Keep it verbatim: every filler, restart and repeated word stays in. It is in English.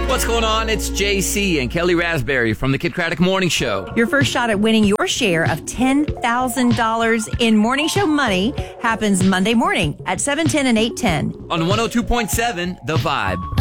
What's going on? It's J C and Kelly Raspberry from the Kid Craddock Morning Show. Your first shot at winning your share of ten thousand dollars in Morning Show money happens Monday morning at seven ten and eight ten. On one oh two point seven, The Vibe.